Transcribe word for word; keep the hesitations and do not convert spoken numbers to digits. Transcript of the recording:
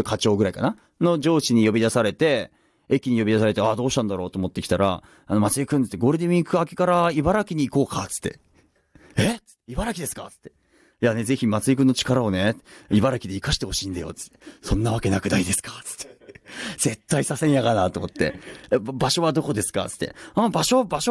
課長ぐらいかなの上司に呼び出されて、駅に呼び出されて、ああ、どうしたんだろうと思ってきたら、あの、松井くんってゴールデンウィーク明けから茨城に行こうか、つって。え茨城ですかつって。いやね、ぜひ松井くんの力をね、茨城で活かしてほしいんだよ、つって。そんなわけなくないですかつって。絶対させんやがな、と思って。場所はどこですかつって。あ、場所、場所